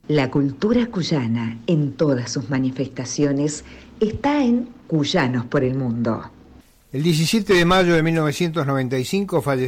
La cultura cuyana, en todas sus manifestaciones, está en Cuyanos por el Mundo. El 17 de mayo de 1995 falleció